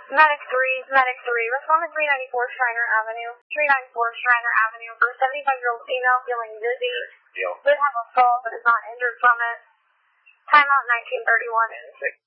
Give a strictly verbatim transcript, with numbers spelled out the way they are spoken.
Medic three, Medic three, respond to three ninety-four Shriner Avenue. three ninety-four Shriner Avenue for a seventy-five-year-old female feeling dizzy. Deal. Did have a fall but is not injured from it. Timeout nineteen thirty-one.